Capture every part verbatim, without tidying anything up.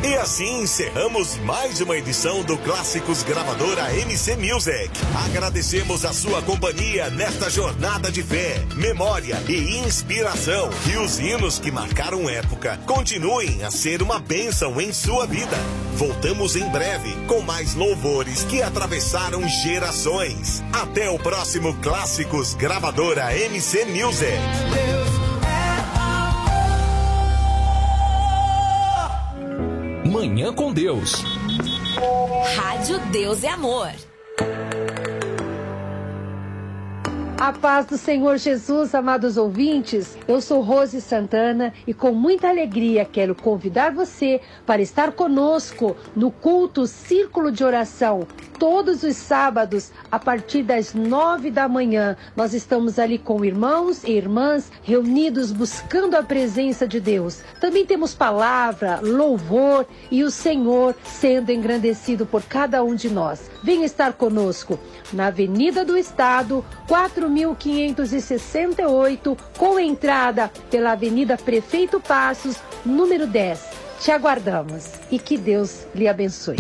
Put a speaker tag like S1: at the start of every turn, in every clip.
S1: E assim encerramos mais uma edição do Clássicos Gravadora M C Music. Agradecemos a sua companhia nesta jornada de fé, memória e inspiração. E os hinos que marcaram época continuem a ser uma bênção em sua vida. Voltamos em breve com mais louvores que atravessaram gerações. Até o próximo Clássicos Gravadora M C Music.
S2: Manhã com Deus.
S3: Rádio Deus é Amor.
S4: A paz do Senhor Jesus, amados ouvintes, eu sou Rose Santana e com muita alegria quero convidar você para estar conosco no culto Círculo de Oração, todos os sábados, a partir das nove da manhã. Nós estamos ali com irmãos e irmãs reunidos buscando a presença de Deus. Também temos palavra, louvor e o Senhor sendo engrandecido por cada um de nós. Venha estar conosco na Avenida do Estado, quatro mil quinhentos e sessenta e oito, com entrada pela Avenida Prefeito Passos, número dez. Te aguardamos e que Deus lhe abençoe.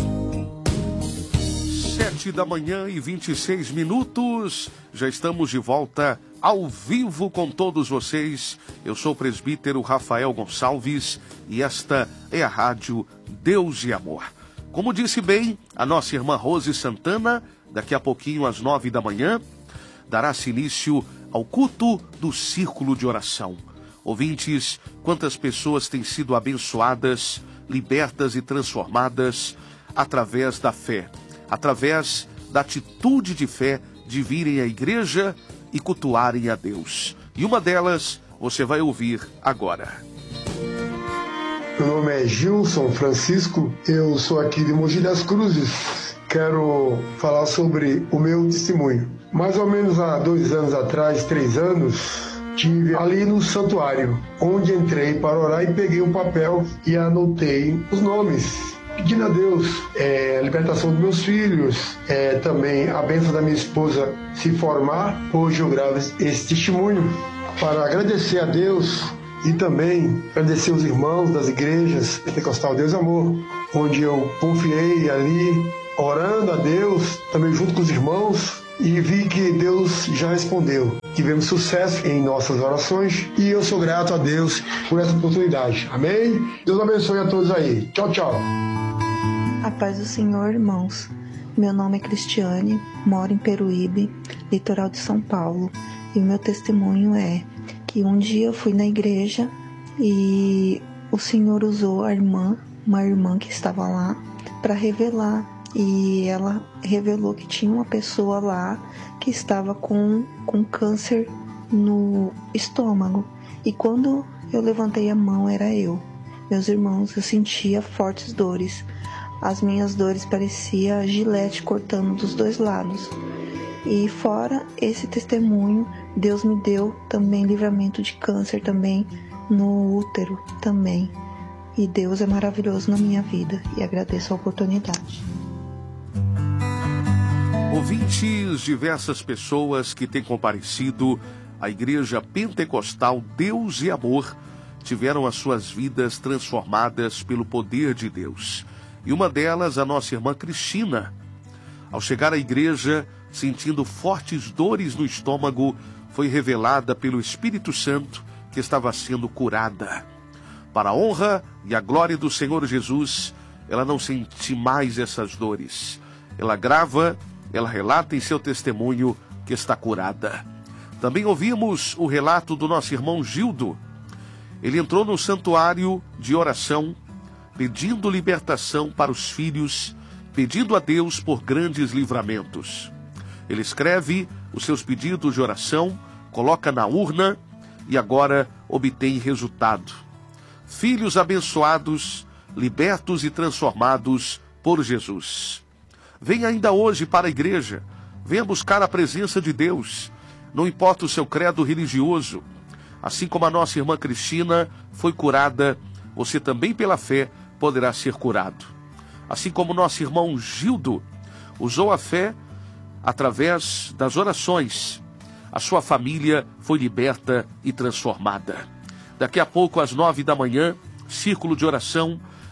S5: Sete da manhã e vinte e seis minutos, já estamos de volta ao vivo com todos vocês. Eu sou o presbítero Rafael Gonçalves e esta é a Rádio Deus e Amor. Como disse bem a nossa irmã Rose Santana, daqui a pouquinho às nove da manhã, dará-se início ao culto do Círculo de Oração. Ouvintes, quantas pessoas têm sido abençoadas, libertas e transformadas através da fé, através da atitude de fé de virem à igreja e cultuarem a Deus. E uma delas você vai ouvir agora.
S6: Meu nome é Gilson Francisco, eu sou aqui de Mogi das Cruzes. Quero falar sobre o meu testemunho. Mais ou menos há dois anos atrás, três anos, estive ali no santuário, onde entrei para orar e peguei um papel e anotei os nomes, pedindo a Deus é, a libertação dos meus filhos, é, também a bênção da minha esposa se formar. Hoje eu gravo esse testemunho para agradecer a Deus e também agradecer os irmãos das igrejas Pentecostal Deus e Amor, onde eu confiei ali, orando a Deus, também junto com os irmãos, e vi que Deus já respondeu. Tivemos sucesso em nossas orações e eu sou grato a Deus por essa oportunidade. Amém? Deus abençoe a todos aí. Tchau, tchau.
S7: A paz do Senhor, irmãos. Meu nome é Cristiane, moro em Peruíbe, litoral de São Paulo. E o meu testemunho é que um dia eu fui na igreja e o Senhor usou a irmã, uma irmã que estava lá, para revelar. E ela revelou que tinha uma pessoa lá que estava com, com câncer no estômago. E quando eu levantei a mão, era eu. Meus irmãos, eu sentia fortes dores. As minhas dores pareciam gilete cortando dos dois lados. E fora esse testemunho, Deus me deu também livramento de câncer também no útero também. E Deus é maravilhoso na minha vida e agradeço a oportunidade.
S5: Ouvintes, diversas pessoas que têm comparecido à Igreja Pentecostal Deus e Amor tiveram as suas vidas transformadas pelo poder de Deus. E uma delas, a nossa irmã Cristina. Ao chegar à igreja, sentindo fortes dores no estômago, foi revelada pelo Espírito Santo que estava sendo curada. Para a honra e a glória do Senhor Jesus, ela não sente mais essas dores. Ela grava, ela relata em seu testemunho que está curada. Também ouvimos o relato do nosso irmão Gildo. Ele entrou no santuário de oração, pedindo libertação para os filhos, pedindo a Deus por grandes livramentos. Ele escreve os seus pedidos de oração, coloca na urna e agora obtém resultado. Filhos abençoados, libertos e transformados por Jesus. Venha ainda hoje para a igreja, venha buscar a presença de Deus, não importa o seu credo religioso. Assim como a nossa irmã Cristina foi curada, você também pela fé poderá ser curado. Assim como nosso irmão Gildo usou a fé através das orações, a sua família foi liberta e transformada. Daqui a pouco, às nove da manhã, círculo de oração,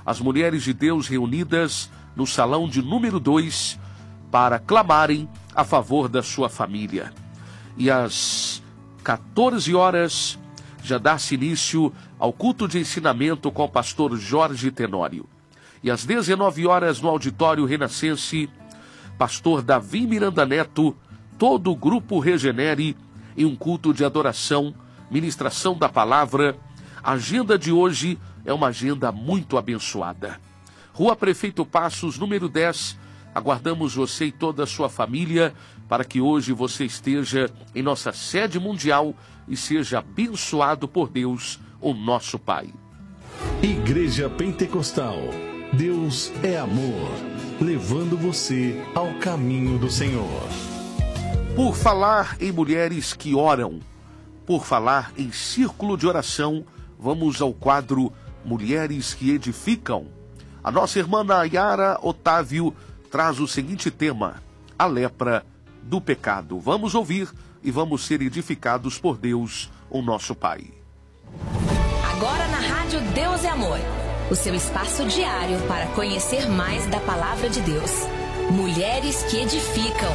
S5: as mulheres de Deus reunidas no salão de número dois para clamarem a favor da sua família. E às quatorze horas já dá-se início ao culto de ensinamento com o pastor Jorge Tenório. E às dezenove horas no auditório Renascense, pastor Davi Miranda Neto, todo o grupo Regenere, em um culto de adoração, ministração da palavra. A agenda de hoje é uma agenda muito abençoada. Rua Prefeito Passos, número dez, aguardamos você e toda a sua família para que hoje você esteja em nossa sede mundial e seja abençoado por Deus, o nosso Pai.
S2: Igreja Pentecostal, Deus é amor, levando você ao caminho do Senhor.
S5: Por falar em mulheres que oram, por falar em círculo de oração, vamos ao quadro Mulheres que Edificam. A nossa irmã Nayara Otávio traz o seguinte tema: a lepra do pecado. Vamos ouvir e vamos ser edificados por Deus, o nosso Pai.
S3: Agora na Rádio Deus é Amor, o seu espaço diário para conhecer mais da Palavra de Deus. Mulheres que Edificam.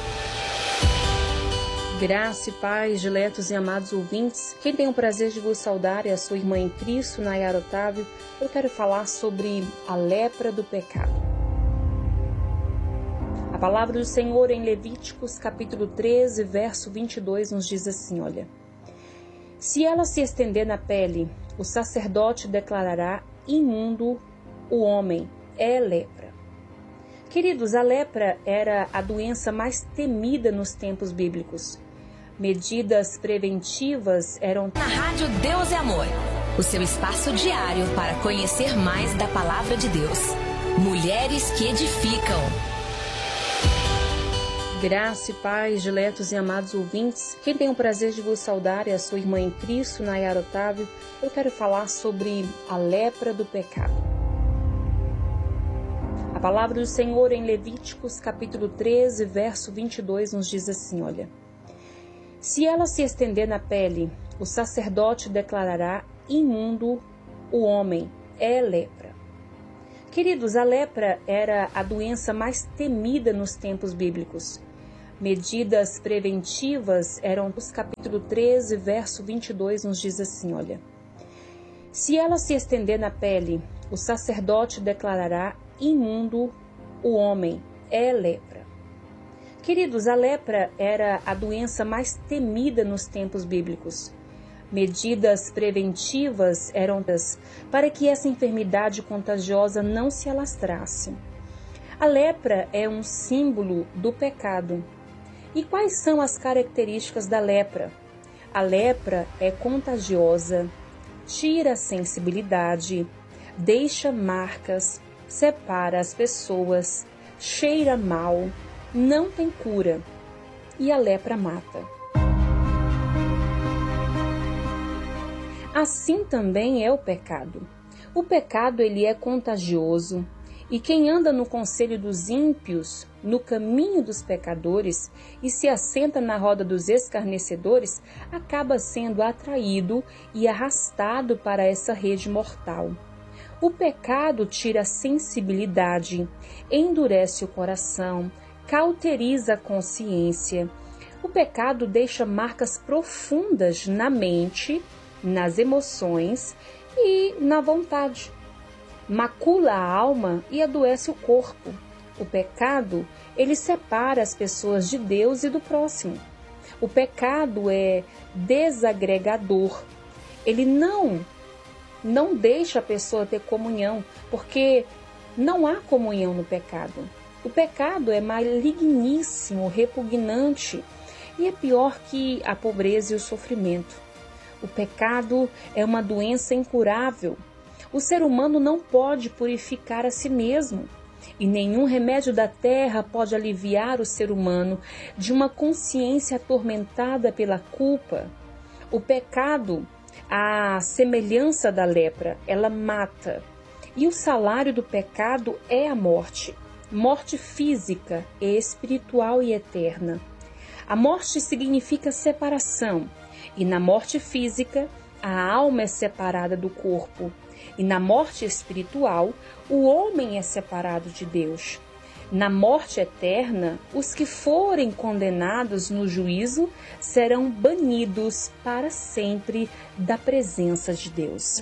S8: Graça e paz, diletos e amados ouvintes. Quem tem o prazer de vos saudar é a sua irmã em Cristo, Nayara Otávio. Eu quero falar sobre a lepra do pecado. A palavra do Senhor em Levíticos, capítulo treze, verso vinte e dois, nos diz assim, olha: se ela se estender na pele, o sacerdote declarará imundo o homem, é lepra. Queridos, a lepra era a doença mais temida nos tempos bíblicos. Medidas preventivas eram...
S3: Na Rádio Deus é Amor, o seu espaço diário para conhecer mais da Palavra de Deus. Mulheres que Edificam.
S8: Graça e paz, diletos e amados ouvintes. Quem tem o prazer de vos saudar é a sua irmã em Cristo, Nayara Otávio. Eu quero falar sobre a lepra do pecado. A palavra do Senhor em Levíticos, capítulo treze, verso vinte e dois, nos diz assim, olha: se ela se estender na pele, o sacerdote declarará imundo o homem, é lepra. Queridos, a lepra era a doença mais temida nos tempos bíblicos. Medidas preventivas eram... Os capítulo treze, verso vinte e dois, nos diz assim, olha: se ela se estender na pele, o sacerdote declarará imundo o homem, é lepra. Queridos, a lepra era a doença mais temida nos tempos bíblicos. Medidas preventivas eram para que essa enfermidade contagiosa não se alastrasse. A lepra é um símbolo do pecado. E quais são as características da lepra? A lepra é contagiosa, tira a sensibilidade, deixa marcas, separa as pessoas, cheira mal, não tem cura e a lepra mata. Assim também é o pecado. O pecado ele é contagioso e quem anda no conselho dos ímpios, no caminho dos pecadores e se assenta na roda dos escarnecedores, acaba sendo atraído e arrastado para essa rede mortal. O pecado tira a sensibilidade, endurece o coração, cauteriza a consciência. O pecado deixa marcas profundas na mente, nas emoções e na vontade. Macula a alma e adoece o corpo. O pecado, ele separa as pessoas de Deus e do próximo. O pecado é desagregador. Ele não, não deixa a pessoa ter comunhão, porque não há comunhão no pecado. O pecado é maligníssimo, repugnante e é pior que a pobreza e o sofrimento. O pecado é uma doença incurável. O ser humano não pode purificar a si mesmo e nenhum remédio da terra pode aliviar o ser humano de uma consciência atormentada pela culpa. O pecado, a semelhança da lepra, ela mata. E o salário do pecado é a morte. Morte física, espiritual e eterna. A morte significa separação. E na morte física, a alma é separada do corpo. E na morte espiritual, o homem é separado de Deus. Na morte eterna, os que forem condenados no juízo serão banidos para sempre da presença de Deus.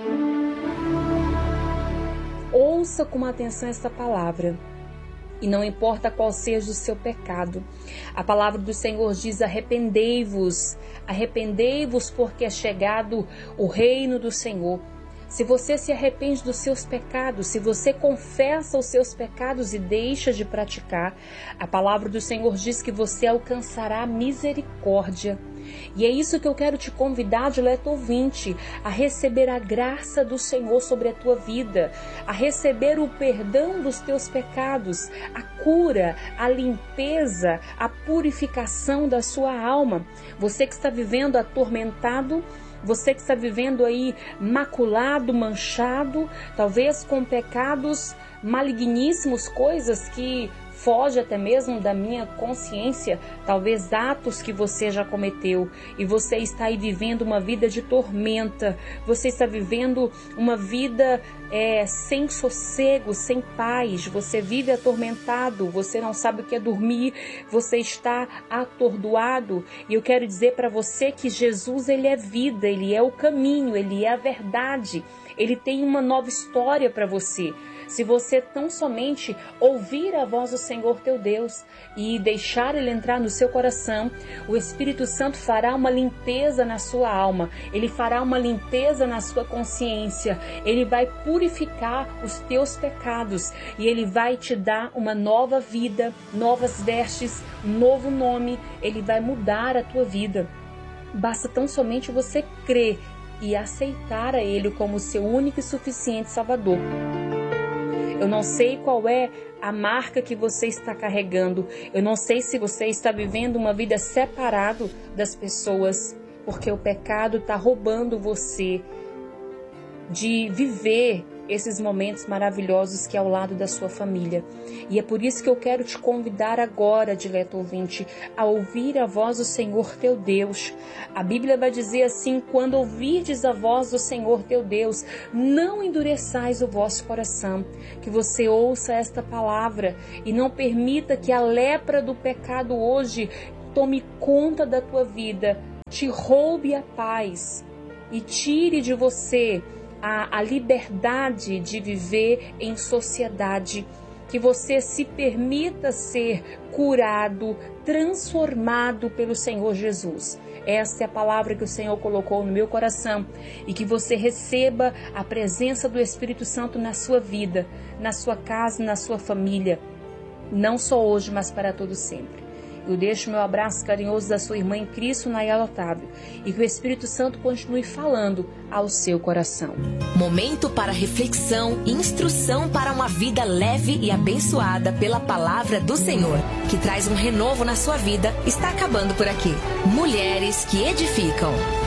S8: Ouça com atenção esta palavra. E não importa qual seja o seu pecado. A palavra do Senhor diz: arrependei-vos, arrependei-vos porque é chegado o reino do Senhor. Se você se arrepende dos seus pecados, se você confessa os seus pecados e deixa de praticar, a palavra do Senhor diz que você alcançará misericórdia. E é isso que eu quero te convidar, dileto ouvinte, a receber a graça do Senhor sobre a tua vida, a receber o perdão dos teus pecados, a cura, a limpeza, a purificação da sua alma. Você que está vivendo atormentado, você que está vivendo aí maculado, manchado, talvez com pecados maligníssimos, coisas que fogem até mesmo da minha consciência, talvez atos que você já cometeu, e você está aí vivendo uma vida de tormenta, você está vivendo uma vida é, sem sossego, sem paz, você vive atormentado, você não sabe o que é dormir, você está atordoado, e eu quero dizer para você que Jesus, ele é vida, ele é o caminho, ele é a verdade, ele tem uma nova história para você. Se você tão somente ouvir a voz do Senhor teu Deus e deixar Ele entrar no seu coração, o Espírito Santo fará uma limpeza na sua alma, Ele fará uma limpeza na sua consciência, Ele vai purificar os teus pecados e Ele vai te dar uma nova vida, novas vestes, um novo nome, Ele vai mudar a tua vida. Basta tão somente você crer e aceitar a Ele como seu único e suficiente Salvador. Eu não sei qual é a marca que você está carregando. Eu não sei se você está vivendo uma vida separado das pessoas, porque o pecado está roubando você de viver esses momentos maravilhosos que é ao lado da sua família. E é por isso que eu quero te convidar agora, dileto ouvinte, a ouvir a voz do Senhor teu Deus. A Bíblia vai dizer assim: quando ouvirdes a voz do Senhor teu Deus, não endureçais o vosso coração. Que você ouça esta palavra e não permita que a lepra do pecado hoje tome conta da tua vida, te roube a paz e tire de você A, a liberdade de viver em sociedade, que você se permita ser curado, transformado pelo Senhor Jesus. Essa é a palavra que o Senhor colocou no meu coração, e que você receba a presença do Espírito Santo na sua vida, na sua casa, na sua família, não só hoje, mas para todo sempre. Eu deixo meu abraço carinhoso da sua irmã em Cristo, Nayala Otávio, e que o Espírito Santo continue falando ao seu coração.
S3: Momento para reflexão e instrução para uma vida leve e abençoada pela palavra do Senhor, que traz um renovo na sua vida, está acabando por aqui. Mulheres que edificam.